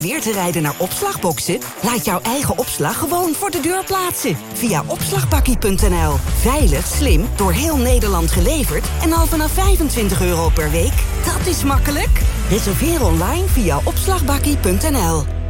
Weer te rijden naar Opslagboxen? Laat jouw eigen opslag gewoon voor de deur plaatsen. Via opslagbakkie.nl. Veilig, slim, door heel Nederland geleverd en al vanaf €25 per week. Dat is makkelijk. Reserveer online via opslagbakkie.nl.